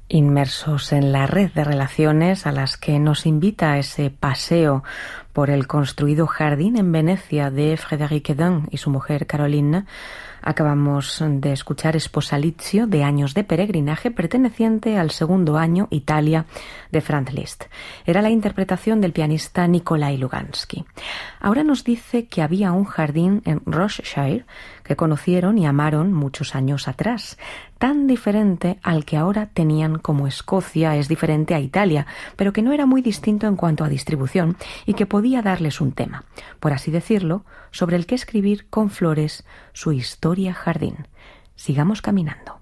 Inmersos en la red de relaciones a las que nos invita ese paseo por el construido jardín en Venecia de Frédéric Hedin y su mujer Caroline, acabamos de escuchar Sposalizio, de Años de peregrinaje, perteneciente al segundo año Italia de Franz Liszt. Era la interpretación del pianista Nikolai Lugansky. Ahora nos dice que había un jardín en Rocheshire que conocieron y amaron muchos años atrás, tan diferente al que ahora tenían como Escocia es diferente a Italia, pero que no era muy distinto en cuanto a distribución y que podía darles un tema, por así decirlo, sobre el que escribir con flores su historia jardín. Sigamos caminando.